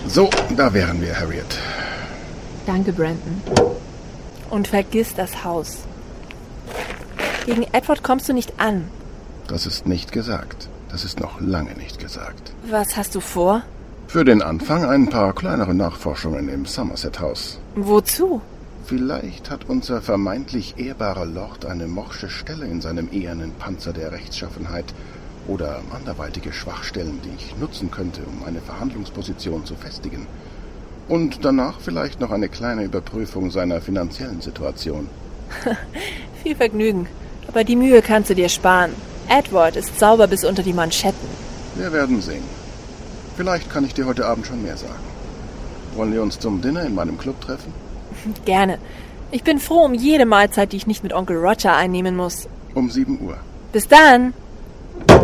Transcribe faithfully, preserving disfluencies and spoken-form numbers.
So, da wären wir, Harriet. Danke, Brandon. Und vergiss das Haus. Gegen Edward kommst du nicht an. Das ist nicht gesagt. Das ist noch lange nicht gesagt. Was hast du vor? Für den Anfang ein paar kleinere Nachforschungen im Somerset House. Wozu? Vielleicht hat unser vermeintlich ehrbarer Lord eine morsche Stelle in seinem ehernen Panzer der Rechtschaffenheit oder anderweitige Schwachstellen, die ich nutzen könnte, um eine Verhandlungsposition zu festigen. Und danach vielleicht noch eine kleine Überprüfung seiner finanziellen Situation. Viel Vergnügen. Aber die Mühe kannst du dir sparen. Edward ist sauber bis unter die Manschetten. Wir werden sehen. Vielleicht kann ich dir heute Abend schon mehr sagen. Wollen wir uns zum Dinner in meinem Club treffen? Gerne. Ich bin froh um jede Mahlzeit, die ich nicht mit Onkel Roger einnehmen muss. Um sieben Uhr. Bis dann!